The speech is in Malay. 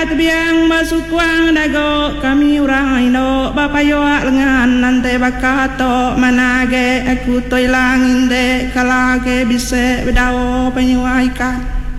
Kat biang masukwang dago kami urang ino bapayoa lengan nante bakato manage aku toy langinde kalage bise bedawo penyuaikan